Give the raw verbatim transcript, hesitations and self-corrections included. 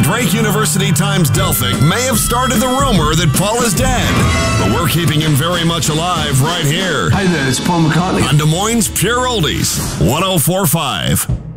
Drake University Times Delphic may have started the rumor that Paul is dead, but we're keeping him very much alive right here. Hi there, it's Paul McCartney. On Des Moines Pure Oldies, one oh four point five.